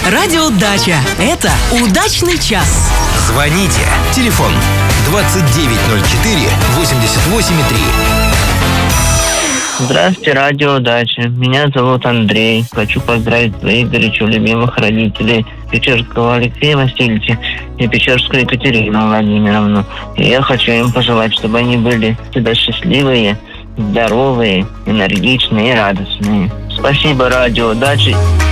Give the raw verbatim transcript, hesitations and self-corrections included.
Радио Дача. Это удачный час. Звоните. Телефон двадцать девять ноль четыре восемьдесят восемь три. Здравствуйте, радио Дача. Меня зовут Андрей. Хочу поздравить своих горячо любимых родителей, Печерского Алексея Васильевича и Печерскую Екатерину Владимировну. И я хочу им пожелать, чтобы они были всегда счастливые, здоровые, энергичные и радостные. Спасибо, радио Дача.